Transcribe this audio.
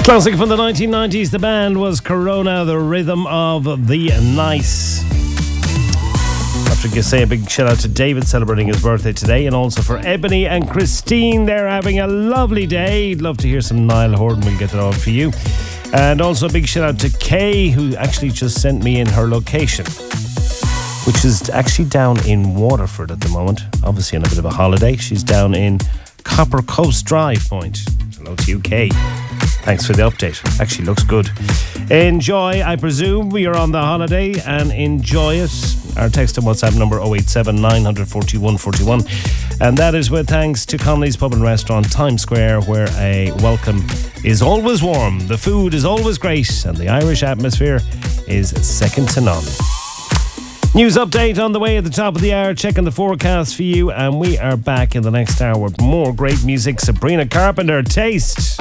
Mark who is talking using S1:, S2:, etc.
S1: Classic from the 1990s. The band was Corona, the rhythm of the nice. After you say a big shout out to David celebrating his birthday today, and also for Ebony and Christine. They're having a lovely day. Love to hear some Niall Horan. We'll get that on for you. And also a big shout out to Kay, who actually just sent me in her location, which is actually down in Waterford at the moment. Obviously on a bit of a holiday. She's down in Copper Coast Drive Point. Hello to you, Kay. Thanks for the update. Actually looks good. Enjoy, I presume. We are on the holiday and enjoy it. Our text and WhatsApp number 087 900 4141. And that is with thanks to Connolly's Pub and Restaurant, Times Square, where a welcome is always warm, the food is always great, and the Irish atmosphere is second to none. News update on the way at the top of the hour, checking the forecast for you, and we are back in the next hour with more great music. Sabrina Carpenter, Taste.